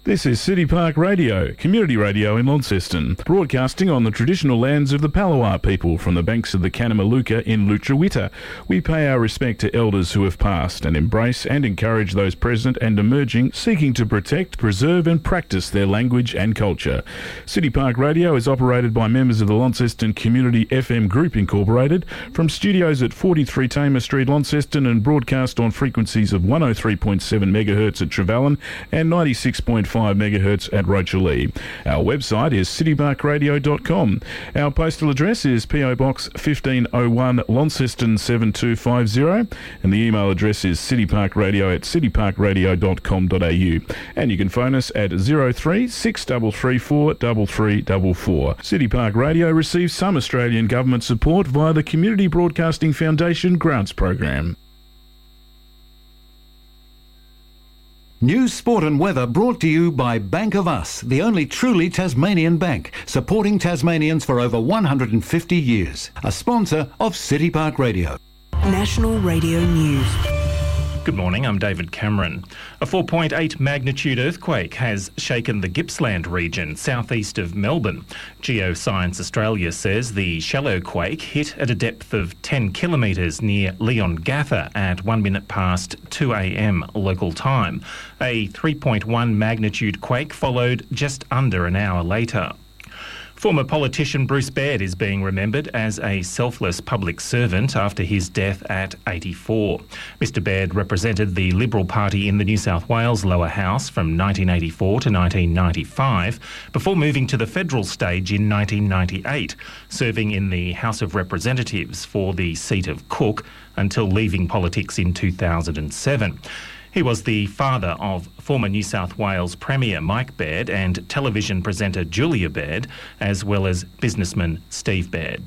This is City Park Radio, community radio in Launceston, broadcasting on the traditional lands of the Palawa people from the banks of the Kanamaluka in Lutruwita. We pay our respect to elders who have passed and embrace and encourage those present and emerging, seeking to protect, preserve and practice their language and culture. City Park Radio is operated by members of the Launceston Community FM Group Incorporated from studios at 43 Tamer Street, Launceston, and broadcast on frequencies of 103.7 MHz at Trevally and 96.5 megahertz at Rochalee. Our website is cityparkradio.com. Our postal address is PO Box 1501 Launceston 7250 and the email address is cityparkradio@cityparkradio.com.au, and you can phone us at 03 6334 3344. City Park Radio receives some Australian government support via the Community Broadcasting Foundation grants program. News, sport and weather brought to you by Bank of Us, the only truly Tasmanian bank, supporting Tasmanians for over 150 years. A sponsor of City Park Radio. National Radio News. Good morning, I'm David Cameron. A 4.8 magnitude earthquake has shaken the Gippsland region southeast of Melbourne. Geoscience Australia says the shallow quake hit at a depth of 10 kilometres near Leongatha at 1 minute past 2 a.m. local time. A 3.1 magnitude quake followed just under an hour later. Former politician Bruce Baird is being remembered as a selfless public servant after his death at 84. Mr Baird represented the Liberal Party in the New South Wales lower house from 1984 to 1995, before moving to the federal stage in 1998, serving in the House of Representatives for the seat of Cook until leaving politics in 2007. He was the father of former New South Wales Premier Mike Baird and television presenter Julia Baird, as well as businessman Steve Baird.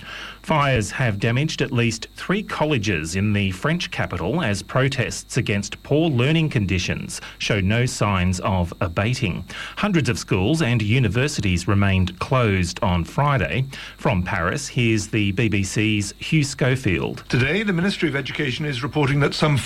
Fires have damaged at least 3 colleges in the French capital as protests against poor learning conditions show no signs of abating. Hundreds of schools and universities remained closed on Friday. From Paris, here's the BBC's Hugh Schofield. Today, the Ministry of Education is reporting that some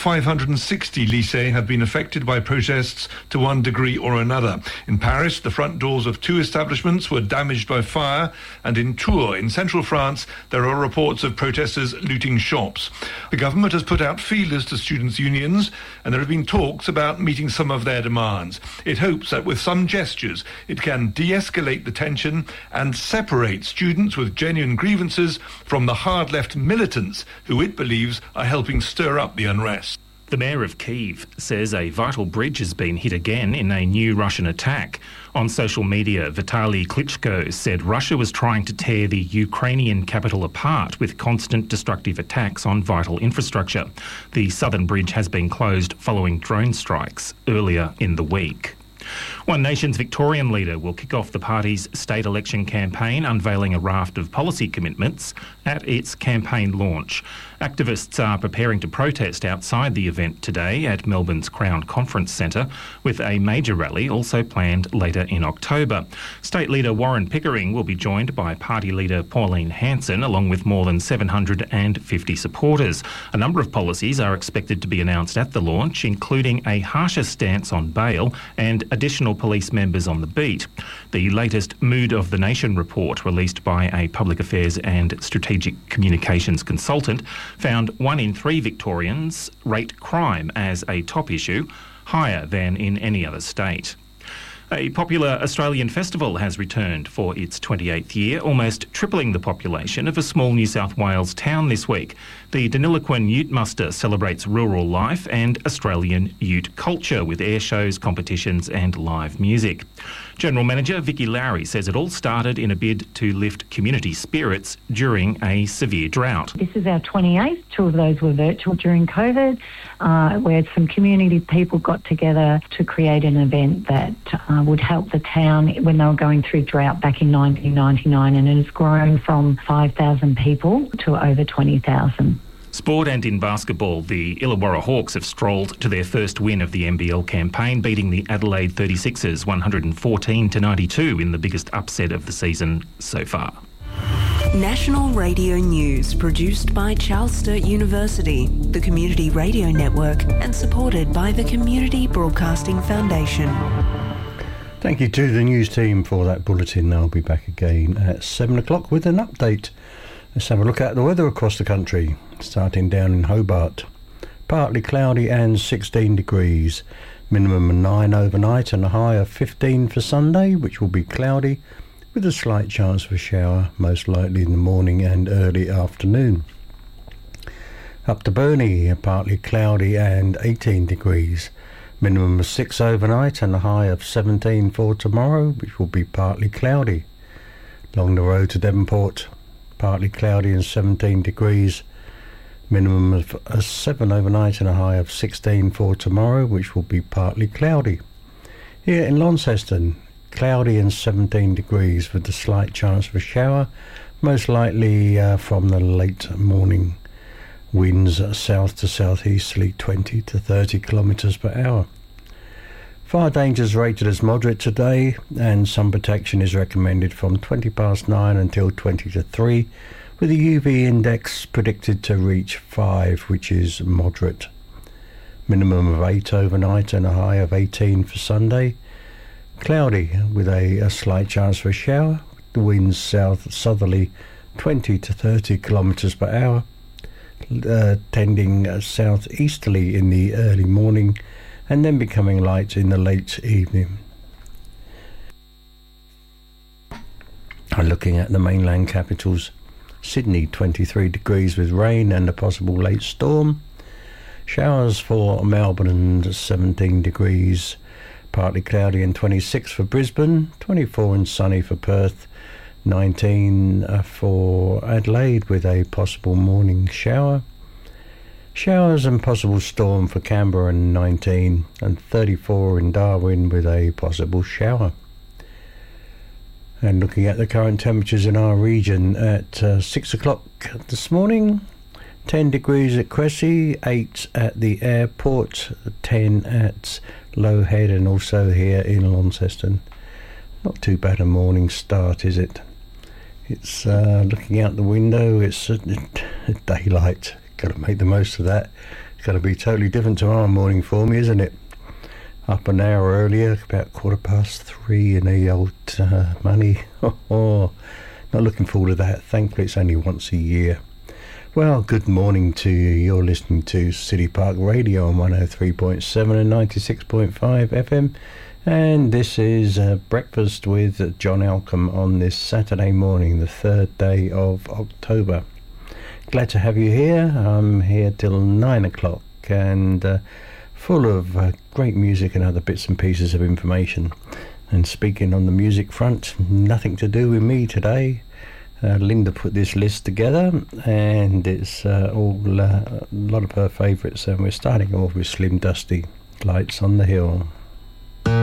560 lycées have been affected by protests to one degree or another. In Paris, the front doors of 2 establishments were damaged by fire, and in Tours, in central France, there are reports of protesters looting shops. The government has put out feelers to students' unions, and there have been talks about meeting some of their demands. It hopes that with some gestures it can de-escalate the tension and separate students with genuine grievances from the hard-left militants who it believes are helping stir up the unrest. The mayor of Kyiv says a vital bridge has been hit again in a new Russian attack. On social media, Vitaly Klitschko said Russia was trying to tear the Ukrainian capital apart with constant destructive attacks on vital infrastructure. The southern bridge has been closed following drone strikes earlier in the week. One Nation's Victorian leader will kick off the party's state election campaign, unveiling a raft of policy commitments at its campaign launch. Activists are preparing to protest outside the event today at Melbourne's Crown Conference Centre, with a major rally also planned later in October. State leader Warren Pickering will be joined by party leader Pauline Hanson, along with more than 750 supporters. A number of policies are expected to be announced at the launch, including a harsher stance on bail and additional police members on the beat. The latest Mood of the Nation report, released by a public affairs and strategic communications consultant, found 1 in 3 Victorians rate crime as a top issue, higher than in any other state. A popular Australian festival has returned for its 28th year, almost tripling the population of a small New South Wales town this week. The Deniliquin Ute Muster celebrates rural life and Australian ute culture with air shows, competitions and live music. General Manager Vicky Lowry says it all started in a bid to lift community spirits during a severe drought. This is our 28th. 2 of those were virtual during COVID, where some community people got together to create an event that would help the town when they were going through drought back in 1999, and it has grown from 5,000 people to over 20,000. Sport and in basketball, the Illawarra Hawks have strolled to their first win of the NBL campaign, beating the Adelaide 36ers 114-92 in the biggest upset of the season so far. National Radio News, produced by Charles Sturt University, the Community Radio Network, and supported by the Community Broadcasting Foundation. Thank you to the news team for that bulletin. I'll be back again at 7 o'clock with an update. Let's have a look at the weather across the country. Starting down in Hobart. Partly cloudy and 16 degrees. Minimum of 9 overnight and a high of 15 for Sunday, which will be cloudy with a slight chance of a shower, most likely in the morning and early afternoon. Up to Burney, partly cloudy and 18 degrees. Minimum of 6 overnight and a high of 17 for tomorrow, which will be partly cloudy. Along the road to Devonport, partly cloudy and 17 degrees. Minimum of 7 overnight and a high of 16 for tomorrow, which will be partly cloudy. Here in Launceston, cloudy and 17 degrees with a slight chance of a shower, most likely from the late morning. Winds south to southeasterly 20 to 30 kilometres per hour. Fire danger is rated as moderate today, and sun protection is recommended from 20 past 9 until 20 to 3, with the UV index predicted to reach 5, which is moderate. Minimum of 8 overnight and a high of 18 for Sunday. Cloudy with a slight chance for a shower. The winds southerly 20 to 30 kilometres per hour. Tending southeasterly in the early morning and then becoming light in the late evening. Looking at the mainland capitals, Sydney 23 degrees with rain and a possible late storm. Showers for Melbourne and 17 degrees, partly cloudy and 26 for Brisbane, 24 and sunny for Perth, 19 for Adelaide with a possible morning shower. Showers and possible storm for Canberra and 19, and 34 in Darwin with a possible shower. And looking at the current temperatures in our region at 6 o'clock this morning, 10 degrees at Cressy, 8 at the airport, 10 at Low Head and also here in Launceston. Not too bad a morning start, is it? It's looking out the window, it's daylight. Got to make the most of that. It's got to be totally different tomorrow morning for me, isn't it? Up an hour earlier, about 3:15 in the old money. Not looking forward to that. Thankfully, it's only once a year. Well, good morning to you. You're listening to City Park Radio on 103.7 and 96.5 FM. And this is Breakfast with John Alcombe on this Saturday morning, the 3rd day of October. Glad to have you here. I'm here till 9 o'clock and full of great music and other bits and pieces of information. And speaking on the music front, nothing to do with me today. Linda put this list together and it's all a lot of her favourites. And we're starting off with Slim Dusty, Lights on the Hill.